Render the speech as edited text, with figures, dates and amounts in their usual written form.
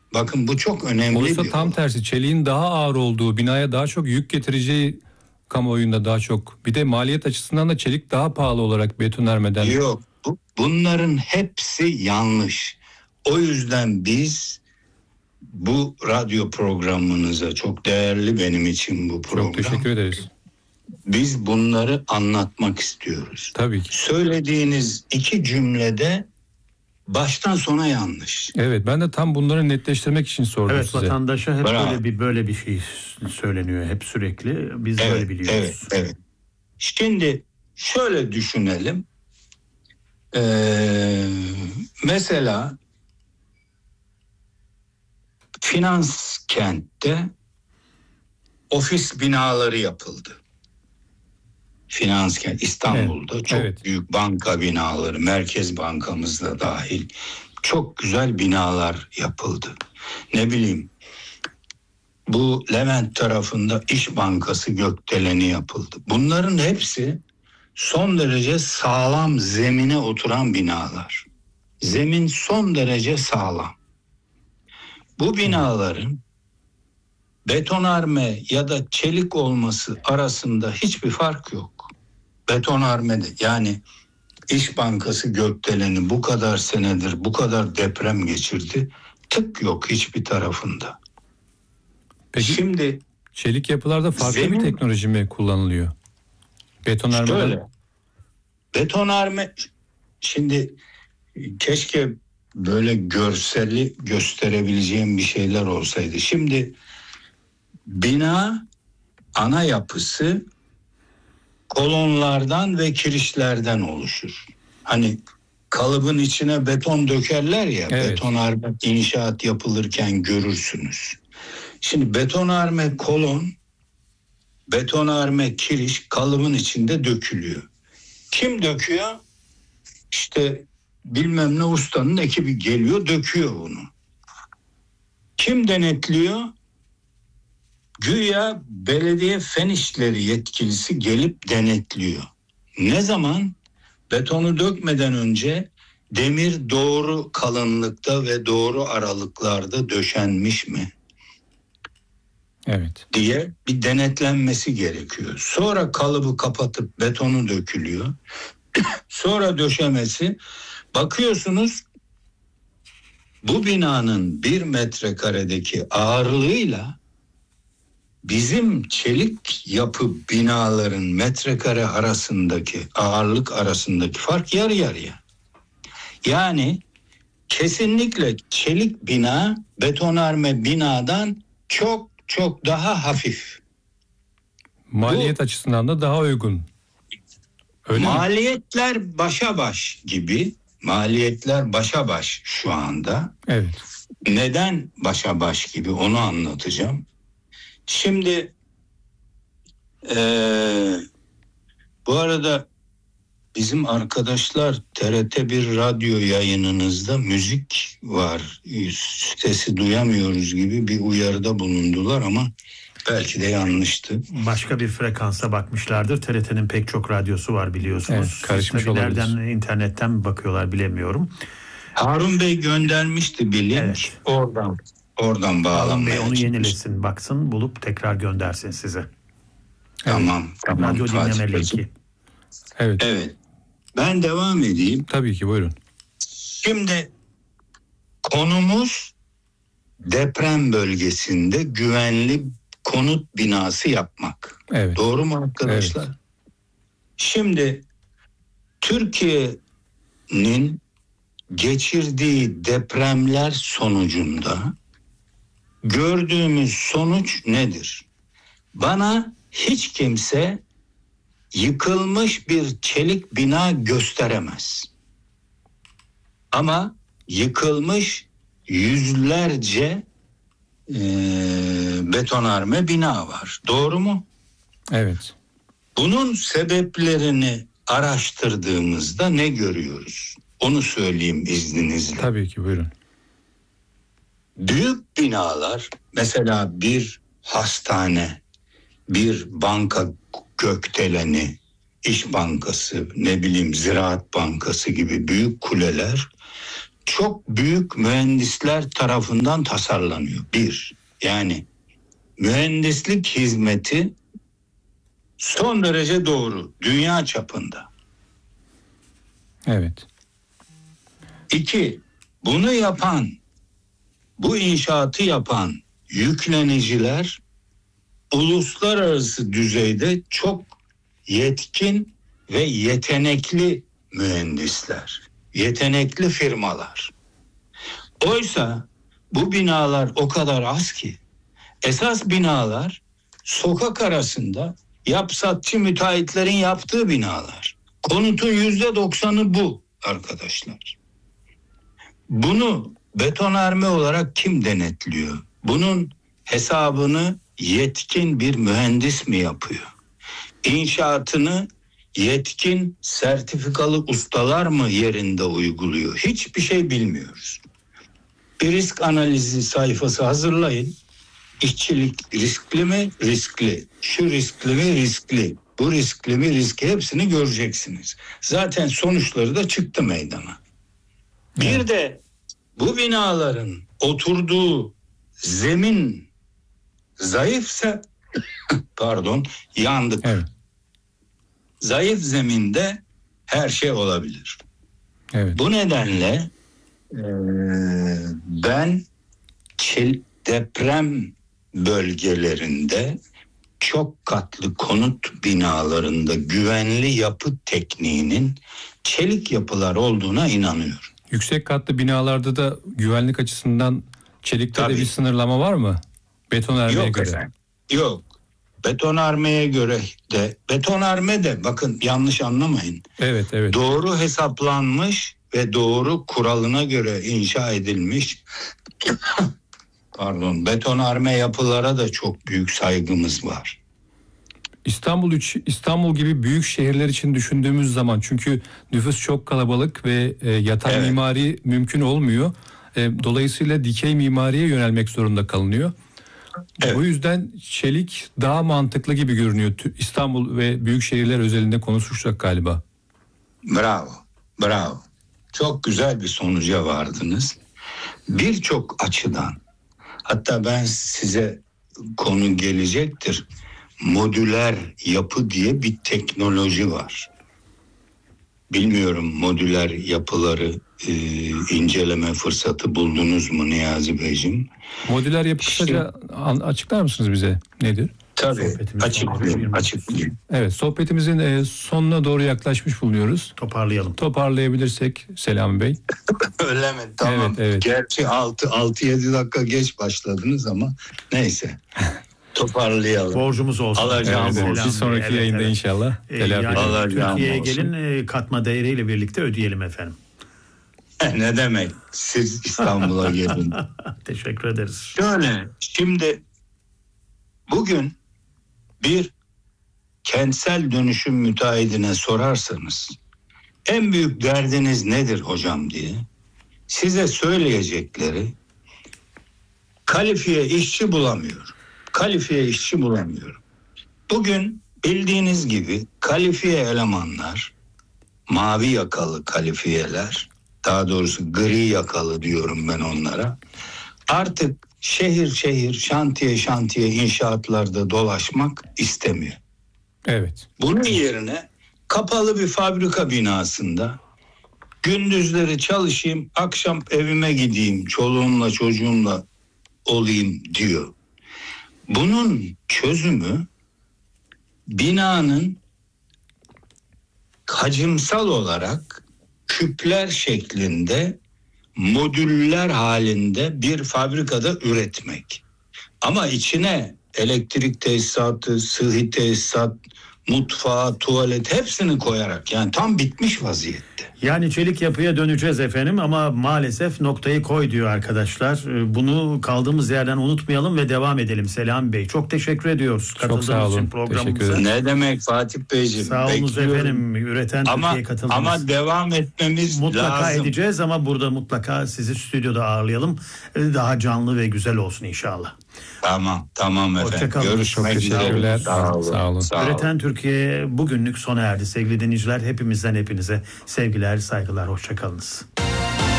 Bakın bu çok önemli Oysa bir tam olay. tersi, çeliğin daha ağır olduğu, binaya daha çok yük getireceği kamuoyunda daha çok. Bir de maliyet açısından da çelik daha pahalı olarak betonarmeden. Yok, bunların hepsi yanlış. O yüzden biz bu radyo programınıza, çok değerli benim için bu program. Çok teşekkür ederiz. Biz bunları anlatmak istiyoruz. Tabii ki. Söylediğiniz iki cümlede baştan sona yanlış. Evet, ben de tam bunları netleştirmek için sordum Evet, size. vatandaşa hep Bravo. böyle bir şey söyleniyor hep sürekli. Biz böyle biliyoruz. Evet. Şimdi şöyle düşünelim. Mesela finans kentte ofis binaları yapıldı. Finans kent İstanbul'da çok büyük banka binaları, Merkez Bankamız da dahil çok güzel binalar yapıldı. Ne bileyim, bu Levent tarafında İş Bankası gökdeleni yapıldı. Bunların hepsi son derece sağlam zemine oturan binalar. Zemin son derece sağlam. Bu binaların betonarme ya da çelik olması arasında hiçbir fark yok. Betonarme de, yani İş Bankası gökdeleni bu kadar senedir bu kadar deprem geçirdi. Tık yok hiçbir tarafında. Peki, şimdi çelik yapılarda farklı bir teknoloji mi kullanılıyor? Betonarmeden. Şöyle, betonarme, şimdi keşke böyle görseli gösterebileceğim bir şeyler olsaydı. Şimdi bina ana yapısı kolonlardan ve kirişlerden oluşur. Hani kalıbın içine beton dökerler ya, betonarme inşaat yapılırken görürsünüz. Şimdi betonarme kolon, betonarme kiriş kalıbın içinde dökülüyor. Kim döküyor? İşte bilmem ne ustanın ekibi geliyor, döküyor bunu. Kim denetliyor? Güya belediye fen işleri yetkilisi gelip denetliyor. Ne zaman? Betonu dökmeden önce demir doğru kalınlıkta ve doğru aralıklarda döşenmiş mi? Evet. Diye bir denetlenmesi gerekiyor. Sonra kalıbı kapatıp betonu dökülüyor. Sonra döşemesi. Bakıyorsunuz bu binanın 1 metrekaredeki ağırlığıyla bizim çelik yapı binaların metrekare arasındaki ağırlık arasındaki fark yarı yarıya. Yani kesinlikle çelik bina betonarme binadan çok çok daha hafif. Maliyet açısından da daha uygun. Öyle maliyetler mi? başa baş gibi. Maliyetler başa baş şu anda. Evet. Neden başa baş gibi onu anlatacağım. Şimdi bu arada bizim arkadaşlar TRT1 radyo yayınınızda müzik var, sesi duyamıyoruz gibi bir uyarıda bulundular ama belki de yanlıştı. Başka bir frekansa bakmışlardır. TRT'nin pek çok radyosu var biliyorsunuz. Evet, karışmış olabilir. Nereden, internetten mi bakıyorlar bilemiyorum. Harun Bey göndermişti bir link. Evet. Oradan bağlanmaya Harun Bey onu çalışmış. yenilesin, baksın, bulup tekrar göndersin size. Tamam. Radyo dinleme linki. Evet. Ben devam edeyim. Tabii ki, buyurun. Şimdi konumuz deprem bölgesinde güvenli konut binası yapmak. Evet. Doğru mu arkadaşlar? Evet. Şimdi Türkiye'nin geçirdiği depremler sonucunda gördüğümüz sonuç nedir? Bana hiç kimse yıkılmış bir çelik bina gösteremez. Ama yıkılmış yüzlerce betonarme bina var. Doğru mu? Evet. Bunun sebeplerini araştırdığımızda ne görüyoruz? Onu söyleyeyim izninizle. Tabii ki, buyurun. Büyük binalar, mesela bir hastane, bir banka gökdeleni, İş Bankası, ne bileyim Ziraat Bankası gibi büyük kuleler çok büyük mühendisler tarafından tasarlanıyor. Yani mühendislik hizmeti son derece doğru dünya çapında. Evet. 2. Bunu yapan, bu inşaatı yapan yükleniciler uluslararası düzeyde çok yetkin ve yetenekli mühendisler, yetenekli firmalar. Oysa bu binalar o kadar az ki, esas binalar sokak arasında yapsatçı müteahhitlerin yaptığı binalar. Konutun %90'ı bu arkadaşlar. Bunu betonarme olarak kim denetliyor? Bunun hesabını yetkin bir mühendis mi yapıyor? İnşaatını yetkin sertifikalı ustalar mı yerinde uyguluyor? Hiçbir şey bilmiyoruz. Bir risk analizi sayfası hazırlayın. İşçilik riskli mi? Riskli. Şu riskli mi? Riskli. Bu riskli mi? Riskli. Hepsini göreceksiniz. Zaten sonuçları da çıktı meydana. Bir de bu binaların oturduğu zemin zayıfsa yandık. Evet. Zayıf zeminde her şey olabilir. Evet. Bu nedenle ben deprem bölgelerinde çok katlı konut binalarında güvenli yapı tekniğinin çelik yapılar olduğuna inanıyorum. Yüksek katlı binalarda da güvenlik açısından çelikte de bir sınırlama var mı? Betonarmeye Yok göre. efendim. Yok. Betonarmeye göre de, betonarme de bakın yanlış anlamayın. Evet, evet. Doğru hesaplanmış ve doğru kuralına göre inşa edilmiş betonarme yapılara da çok büyük saygımız var. İstanbul gibi büyük şehirler için düşündüğümüz zaman, çünkü nüfus çok kalabalık ve yatay mimari mümkün olmuyor. Dolayısıyla dikey mimariye yönelmek zorunda kalınıyor. Evet. Bu yüzden çelik daha mantıklı gibi görünüyor. İstanbul ve büyük şehirler özelinde konuşursak galiba. Bravo. Çok güzel bir sonuca vardınız. Birçok açıdan. Hatta ben size konu gelecektir. Modüler yapı diye bir teknoloji var. Bilmiyorum, modüler yapıları inceleme fırsatı buldunuz mu Niyazi Beyciğim? Modüler yapı kısaca açıklar mısınız bize? Nedir? Tabii, açıklayayım. Evet, sohbetimizin sonuna doğru yaklaşmış bulunuyoruz. Toparlayabilirsek Selami Bey. Öyle mi? Tamam. Evet. Gerçi 6-7 dakika geç başladınız ama neyse. Toparlayalım. Borcumuz olsun. Alacağım borcu. Bir sonraki yayında inşallah. Türkiye'ye gelin, katma değeriyle birlikte ödeyelim efendim. Ne demek? Siz İstanbul'a gelin. Teşekkür ederiz. Şöyle, şimdi bugün bir kentsel dönüşüm müteahhidine sorarsanız en büyük derdiniz nedir hocam diye size söyleyecekleri kalifiye işçi bulamıyorum. Bugün bildiğiniz gibi kalifiye elemanlar, mavi yakalı kalifiyeler, daha doğrusu gri yakalı diyorum ben onlara, artık şehir şantiye inşaatlarda dolaşmak istemiyor. Evet. Bunun yerine kapalı bir fabrika binasında gündüzleri çalışayım, akşam evime gideyim, çoluğumla çocuğumla olayım diyor. Bunun çözümü binanın hacimsal olarak küpler şeklinde, modüller halinde bir fabrikada üretmek. Ama içine elektrik tesisatı, sıhhi tesisat, mutfağı, tuvalet hepsini koyarak, yani tam bitmiş vaziyette. Yani çelik yapıya döneceğiz efendim ama maalesef noktayı koy diyor arkadaşlar. Bunu kaldığımız yerden unutmayalım ve devam edelim. Selami Bey, çok teşekkür ediyoruz katıldığınız için programımıza. Ne demek Fatih Beyciğim? Sağ olunuz efendim. Üreten Türkiye'ye katıldınız. Ama devam etmemiz mutlaka lazım. Edeceğiz ama burada mutlaka sizi stüdyoda ağırlayalım. Daha canlı ve güzel olsun inşallah. Tamam efendim. Hoşçakalın. Görüşmek üzere. Sağ olun. Üreten Türkiye bugünlük sona erdi. Sevgili dinleyiciler, hepimizden hepinize sevgiler, saygılar. Hoşçakalınız.